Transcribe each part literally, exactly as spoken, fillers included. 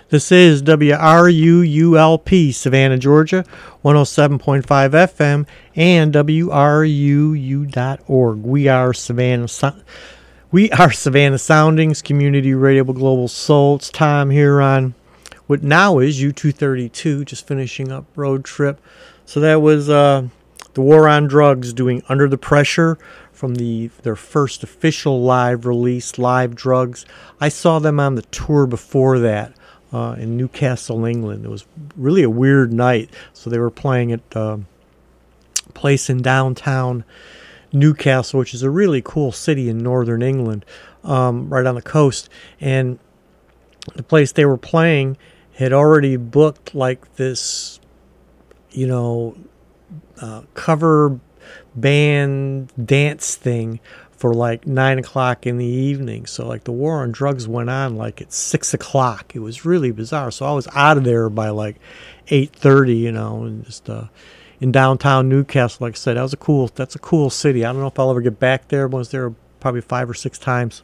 This is W R U U L P, Savannah, Georgia, one oh seven point five F M, and W R U U dot org. We are Savannah. We are Savannah Soundings, Community Radio Global Soul. It's Tom here on what now is U two thirty-two, just finishing up Road Trip. So that was uh, the War on Drugs doing Under the Pressure from the their first official live release, Live Drugs. I saw them on the tour before that. Uh, in Newcastle, England. It was really a weird night. So they were playing at uh, a place in downtown Newcastle, which is a really cool city in northern England, um, right on the coast. And the place they were playing had already booked like this, you know, uh, cover band dance thing for like nine o'clock in the evening. So like the War on Drugs went on like at six o'clock. It was really bizarre. So I was out of there by like eight thirty, you know, and just uh, in downtown Newcastle. Like I said, that was a cool. That's a cool city. I don't know if I'll ever get back there. I was there probably five or six times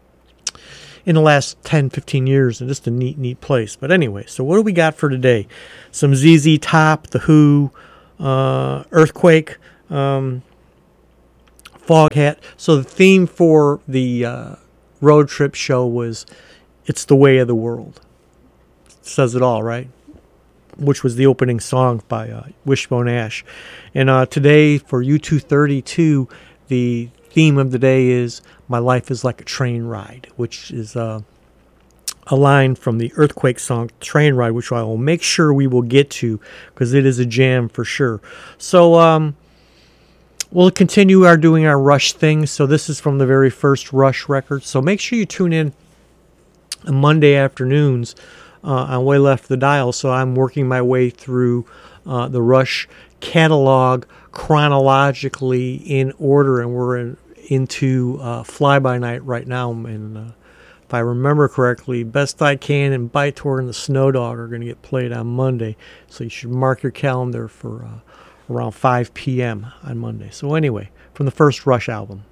in the last ten, fifteen years, and just a neat, neat place. But anyway, so what do we got for today? Some Z Z Top, The Who, uh, Earthquake, um, Foghat. So the theme for the uh, road trip show was It's the Way of the World. It says it all, right? Which was the opening song by uh, Wishbone Ash. And uh, today for U two thirty-two, the theme of the day is My Life is Like a Train Ride, which is uh, a line from the Earthquake song Train Ride, which I will make sure we will get to because it is a jam for sure. So, um, we'll continue our doing our Rush thing. So this is from the very first Rush record. So make sure you tune in on Monday afternoons uh, on Way Left the Dial. So I'm working my way through uh, the Rush catalog chronologically in order, and we're in, into uh, Fly By Night right now. And uh, if I remember correctly, Best I Can and Bytor and the Snow Dog are going to get played on Monday. So you should mark your calendar for Uh, around five p.m. on Monday. So anyway, from the first Rush album.